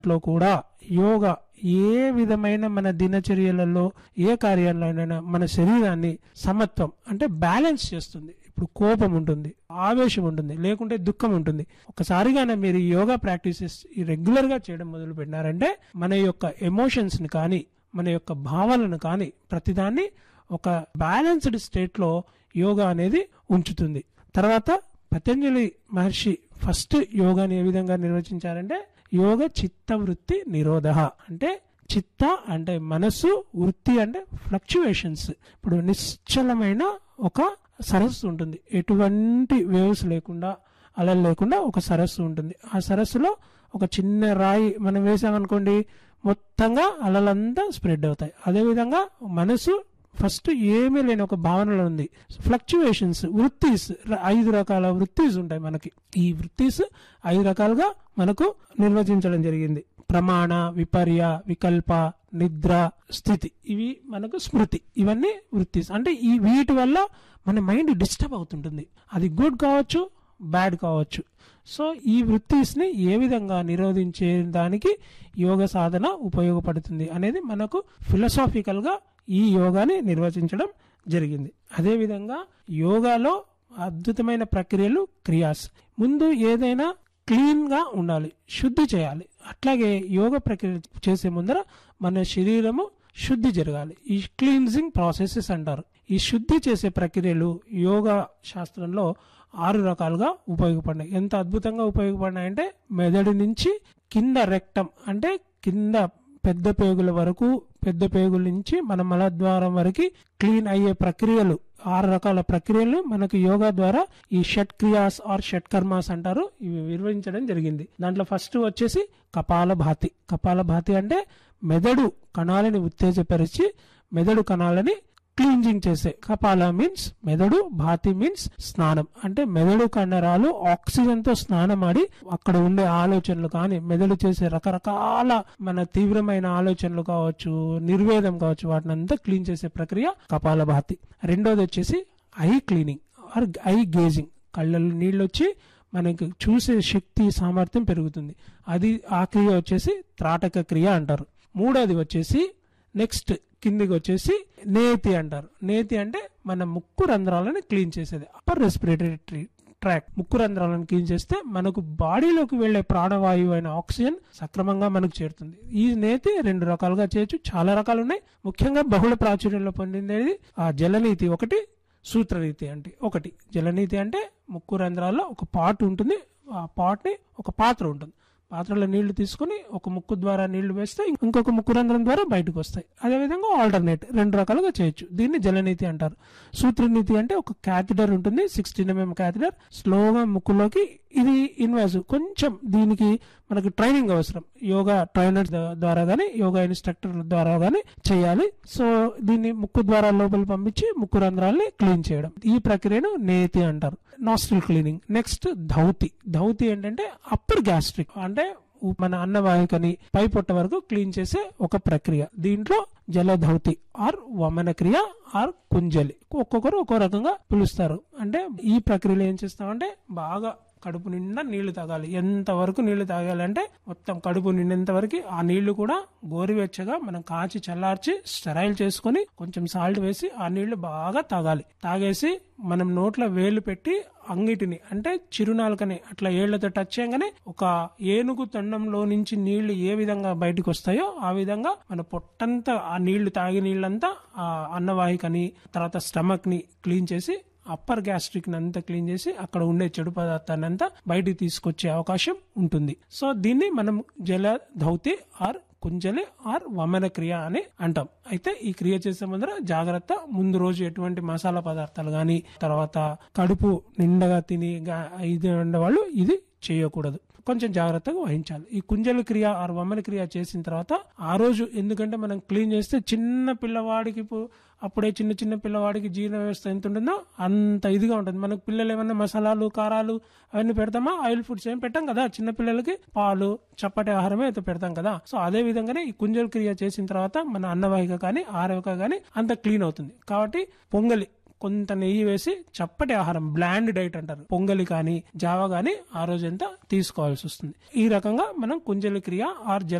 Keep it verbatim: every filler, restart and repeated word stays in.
లో కూడా యోగా ఏ విధమైన మన దినచర్యలలో ఏ కార్యాలైనా మన శరీరాన్ని సమత్వం అంటే బ్యాలెన్స్ చేస్తుంది. ఇప్పుడు కోపం ఉంటుంది, ఆవేశం ఉంటుంది, లేకుంటే దుఃఖం ఉంటుంది. ఒకసారిగానే మీరు యోగా ప్రాక్టీసెస్ రెగ్యులర్ గా చేయడం మొదలు పెట్టినారంటే మన యొక్క ఎమోషన్స్ ని కానీ మన యొక్క భావాలను కానీ ప్రతిదాన్ని ఒక బ్యాలెన్స్డ్ స్టేట్ లో యోగా అనేది ఉంచుతుంది. తర్వాత పతంజలి మహర్షి ఫస్ట్ యోగాని ఏ విధంగా నిర్వచించారంటే యోగ చిత్త వృత్తి నిరోధ అంటే చిత్త అంటే మనస్సు, వృత్తి అంటే ఫ్లక్చువేషన్స్. ఇప్పుడు నిశ్చలమైన ఒక సరస్సు ఉంటుంది, ఎటువంటి వేవ్స్ లేకుండా అలలు లేకుండా ఒక సరస్సు ఉంటుంది. ఆ సరస్సులో ఒక చిన్న రాయి మనం వేసామనుకోండి మొత్తంగా అలలంతా స్ప్రెడ్ అవుతాయి. అదేవిధంగా మనసు ఫస్ట్ ఏమీ లేని ఒక భావనలో ఉంది. ఫ్లక్చువేషన్స్ వృత్తిస్ ఐదు రకాల వృత్తిస్ ఉంటాయి మనకి. ఈ వృత్తిస్ ఐదు రకాలుగా మనకు నిర్వచించడం జరిగింది. ప్రమాణ, విపర్య, వికల్ప, నిద్ర, స్థితి. ఇవి మనకు స్మృతి. ఇవన్నీ వృత్తిస్ అంటే ఈ వీటి వల్ల మన మైండ్ డిస్టర్బ్ అవుతుంటుంది. అది గుడ్ కావచ్చు, బ్యాడ్ కావచ్చు. సో ఈ వృత్తిస్ ని ఏ విధంగా నిరోధించే దానికి యోగ సాధన ఉపయోగపడుతుంది అనేది మనకు ఫిలసాఫికల్ గా ఈ యోగాని నిర్వచించడం జరిగింది. అదేవిధంగా యోగాలో అద్భుతమైన ప్రక్రియలు క్రియాస్. ముందు ఏదైనా క్లీన్ గా ఉండాలి, శుద్ధి చేయాలి. అట్లాగే యోగ ప్రక్రియ చేసే ముందర మన శరీరము శుద్ధి జరగాలి. ఈ క్లీన్జింగ్ ప్రాసెసెస్ అంటారు. ఈ శుద్ధి చేసే ప్రక్రియలు యోగా శాస్త్రంలో ఆరు రకాలుగా ఉపయోగపడినాయి. ఎంత అద్భుతంగా ఉపయోగపడినాయంటే మెదడు నుంచి కింద రెక్టం అంటే కింద పెద్ద పేగుల వరకు, పెద్ద పేగుల నుంచి మన మలద్వారం వరకు క్లీన్ అయ్యే ప్రక్రియలు, ఆరు రకాల ప్రక్రియలు మనకు యోగా ద్వారా ఈ షట్ క్రియాస్ ఆర్ షట్ కర్మాస్ అంటారు, ఇవి నిర్వహించడం జరిగింది. దాంట్లో ఫస్ట్ వచ్చేసి కపాలభాతి. కపాలభాతి అంటే మెదడు కణాలని ఉత్తేజపరిచి మెదడు కణాలని క్లీన్జింగ్ చేసే. కపాల మీన్స్ మెదడు, భాతి మీన్స్ స్నానం అంటే మెదడు కండరాలు ఆక్సిజన్ తో స్నానం ఆడి అక్కడ ఉండే ఆలోచనలు కానీ మెదడు చేసే రకరకాల మన తీవ్రమైన ఆలోచనలు కావచ్చు, నిర్వేదం కావచ్చు, వాటిని అంతా క్లీన్ చేసే ప్రక్రియ కపాలభాతి. రెండోది వచ్చేసి I cleaning are I gauging. కళ్ళల్లో నీళ్ళు వచ్చి మనకి చూసే శక్తి సామర్థ్యం పెరుగుతుంది. అది ఆ క్రియ వచ్చేసి త్రాటక క్రియ అంటారు. మూడోది వచ్చేసి నెక్స్ట్ కిందికి వచ్చేసి నేతి అంటారు. నేతి అంటే మన ముక్కు రంధ్రాలను క్లీన్ చేసేది, అప్పర్ రెస్పిరేటరీ ట్రాక్. ముక్కు రంధ్రాలను క్లీన్ చేస్తే మనకు బాడీలోకి వెళ్లే ప్రాణవాయువు అయిన ఆక్సిజన్ సక్రమంగా మనకు చేరుతుంది. ఈ నేతి రెండు రకాలుగా చేయొచ్చు, చాలా రకాలు ఉన్నాయి. ముఖ్యంగా బహుళ ప్రాచుర్యంలో పొందిందేది ఆ జలనీతి ఒకటి, సూత్రనీతి అంటే ఒకటి. జలనీతి అంటే ముక్కు రంధ్రాల్లో ఒక పాట్ ఉంటుంది, ఆ పాట్ ని ఒక పాత్ర ఉంటుంది, పాత్రలో నీళ్లు తీసుకుని ఒక ముక్కు ద్వారా నీళ్లు వేస్తే ఇంకొక ముక్కు రంధ్రం ద్వారా బయటకు వస్తాయి. అదేవిధంగా ఆల్టర్నేట్ రెండు రకాలుగా చేయొచ్చు. దీన్ని జలనీతి అంటారు. సూత్రనీతి అంటే ఒక క్యాథిటర్ ఉంటుంది, సిక్స్టీన్ ఎంఎం క్యాథిటర్, స్లోగా ముక్కులోకి. ఇది ఇన్వాజివ్, కొంచెం దీనికి మనకు ట్రైనింగ్ అవసరం. యోగా ట్రైనర్ ద్వారా గానీ యోగా ఇన్స్ట్రక్టర్ ద్వారా గానీ చేయాలి. సో దీన్ని ముక్కు ద్వారా లోపల పంపించి ముక్కు రంధ్రాలని క్లీన్ చేయడం, ఈ ప్రక్రియను నేతి అంటారు. Nostril cleaning. Next dhauti. Dhauti ఏంటంటే అప్పర్ గ్యాస్ట్రిక్ అంటే మన అన్నవాహికని పై పొట్ట వరకు క్లీన్ చేసే ఒక ప్రక్రియ. దీంట్లో జలధౌతి ఆర్ వమన క్రియ ఆర్ కుంజలి, ఒక్కొక్కరు ఒక్కో రకంగా పిలుస్తారు. అంటే ఈ ప్రక్రియలో ఏం చేస్తామంటే బాగా కడుపు నిండా నీళ్లు తాగాలి. ఎంత వరకు నీళ్లు తాగాలంటే మొత్తం కడుపు నిండేంత వరకు. ఆ నీళ్లు కూడా గోరువెచ్చగా మనం కాచి చల్లార్చి స్టెరైల్ చేసుకుని కొంచెం సాల్ట్ వేసి ఆ నీళ్లు బాగా తాగాలి. తాగేసి మనం నోట్లో వేలు పెట్టి అంగిటిని అంటే చిరునాలుకని అట్లా ఏళ్లతో టచ్ చేయగానే ఒక ఏనుగు తొండంలో నుంచి నీళ్లు ఏ విధంగా బయటకు వస్తాయో ఆ విధంగా మన పొట్టంతా ఆ నీళ్లు తాగి నీళ్ళంతా ఆ అన్నవాహికని తర్వాత స్టమక్ ని క్లీన్ చేసి అప్పర్ గ్యాస్ట్రిక్ అంతా క్లీన్ చేసి అక్కడ ఉండే చెడు పదార్థాన్ని అంతా బయటికి తీసుకొచ్చే అవకాశం ఉంటుంది. సో దీన్ని మనం జల ధౌతి ఆర్ కుంజలి ఆర్ వమన క్రియ అని అంటాం. అయితే ఈ క్రియ చేసే ముందర జాగ్రత్త, ముందు రోజు ఎటువంటి మసాలా పదార్థాలు గాని తర్వాత కడుపు నిండగా తిని ఇది ఉండేవాళ్ళు ఇది చేయకూడదు, కొంచెం జాగ్రత్తగా వహించాలి. ఈ కుంజలి క్రియ ఆర్ వమన క్రియ చేసిన తర్వాత ఆ రోజు, ఎందుకంటే మనం క్లీన్ చేస్తే చిన్న పిల్లవాడికి అప్పుడే చిన్న చిన్న పిల్లవాడికి జీర్ణ వ్యవస్థ ఎంత ఉంటుందో అంత ఇదిగా ఉంటుంది. మనకు పిల్లలు ఏమన్నా మసాలాలు కారాలు అవన్నీ పెడతామా? ఆయిల్ ఫుడ్స్ ఏం పెట్టాం కదా. చిన్న పిల్లలకి పాలు చప్పటి ఆహారమే అయితే పెడతాం కదా. సో అదే విధంగానే ఈ కుంజలి క్రియ చేసిన తర్వాత మన అన్నవాహిక కానీ ఆరవిక కానీ అంత క్లీన్ అవుతుంది. కాబట్టి పొంగలి కొంత నెయ్యి వేసి చప్పటి ఆహారం బ్లాండ్ డైట్ అంటారు, పొంగలి కానీ జావా కానీ ఆ రోజంతా తీసుకోవాల్సి వస్తుంది. ఈ రకంగా మనం కుంజలి క్రియ ఆర్